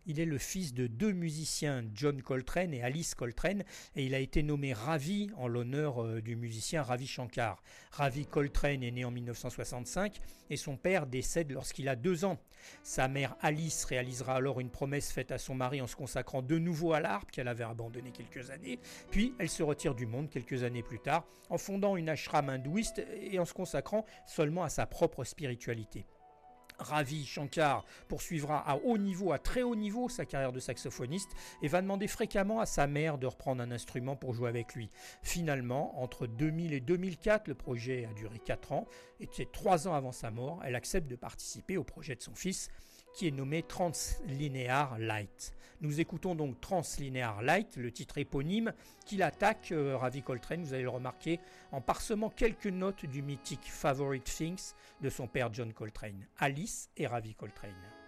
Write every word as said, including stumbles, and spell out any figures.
Il est le fils de deux musiciens, John Coltrane et Alice Coltrane, et il a été nommé Ravi en l'honneur euh, du musicien Ravi Shankar. Ravi Coltrane est né en mille neuf cent soixante-cinq et son père décède lorsqu'il a deux ans. Sa mère Alice réalisera alors une promesse faite à son mari en se consacrant de nouveau à l'harpe qu'elle avait abandonné quelques années, puis elle se retire du monde quelques années plus tard en fondant une ashram hindouiste et en se consacrant seulement à sa propre spiritualité. Ravi Shankar poursuivra à haut niveau, à très haut niveau, sa carrière de saxophoniste et va demander fréquemment à sa mère de reprendre un instrument pour jouer avec lui. Finalement, entre deux mille et deux mille quatre, le projet a duré quatre ans et c'est trois ans avant sa mort, elle accepte de participer au projet de son fils qui est nommé Translinear Light. Nous écoutons donc Translinear Light, le titre éponyme, qu'il attaque, euh, Ravi Coltrane, vous allez le remarquer, en parsemant quelques notes du mythique Favorite Things de son père John Coltrane, Alice et Ravi Coltrane.